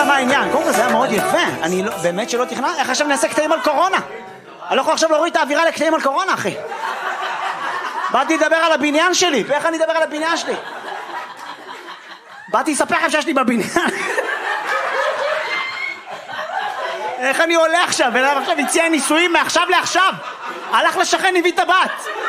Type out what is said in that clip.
מה העניין? קודם כל זה היה מאוד יפה. אני באמת שלא תכנן. איך עכשיו נעשה קטעים על קורונה? אני לא יכול עכשיו להוריד את האווירה לקטעים על קורונה, אחי. באתי לדבר על הבניין שלי. ואיך אני אדבר על הבניין שלי? באתי לספר לכם שיש לי בבניין. איך אני עולה עכשיו? ועכשיו הציע נישואים מעכשיו לעכשיו. הלך לשכן, הביא את הבת.